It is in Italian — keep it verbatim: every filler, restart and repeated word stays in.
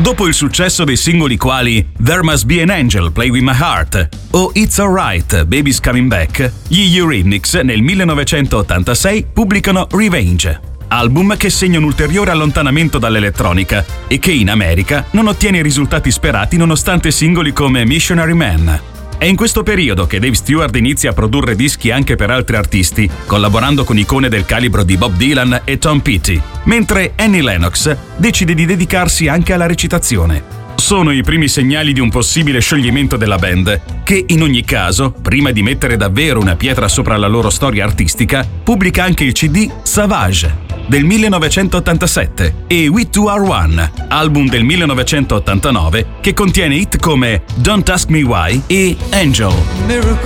Dopo il successo dei singoli quali There Must Be an Angel, Play With My Heart o It's Alright, Baby's Coming Back, gli Eurythmics nel millenovecentottantasei pubblicano Revenge, album che segna un ulteriore allontanamento dall'elettronica e che in America non ottiene i risultati sperati nonostante singoli come Missionary Man. È in questo periodo che Dave Stewart inizia a produrre dischi anche per altri artisti, collaborando con icone del calibro di Bob Dylan e Tom Petty, mentre Annie Lennox decide di dedicarsi anche alla recitazione. Sono i primi segnali di un possibile scioglimento della band, che in ogni caso, prima di mettere davvero una pietra sopra la loro storia artistica, pubblica anche il C D Savage del millenovecentottantasette e We Two Are One, album del millenovecentottantanove che contiene hit come Don't Ask Me Why e Angel.